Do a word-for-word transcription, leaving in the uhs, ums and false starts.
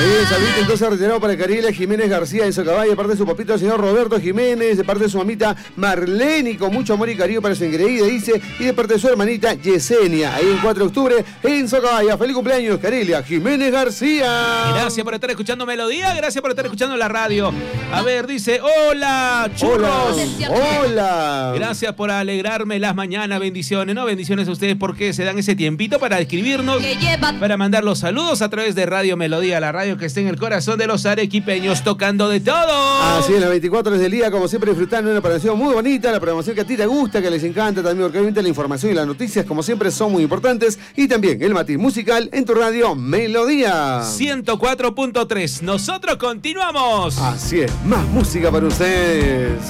Ahí el saludito entonces retirado para Cariela Jiménez García en Socabay, de parte de su papito el señor Roberto Jiménez, de parte de su mamita Marlene, con mucho amor y cariño para su engreída, dice, y de parte de su hermanita Yesenia, ahí el cuatro de octubre en Socabay. Feliz cumpleaños, Cariela Jiménez García. Gracias por estar escuchando Melodía, gracias por estar escuchando la radio. A ver, dice, hola, churros. Hola, hola. Gracias por alegrarme las mañanas, bendiciones, ¿no? Bendiciones a ustedes porque se dan ese tiempito para escribirnos, para mandar los saludos a través de Radio Melodía, la radio que está en el corazón de los arequipeños, tocando de todo. Así es, las veinticuatro horas del día, como siempre, disfrutando de una programación muy bonita, la programación que a ti te gusta, que les encanta también, porque obviamente la información y las noticias, como siempre, son muy importantes, y también el matiz musical en tu radio Melodía. ciento cuatro punto tres, nosotros continuamos. Así es, más música para ustedes.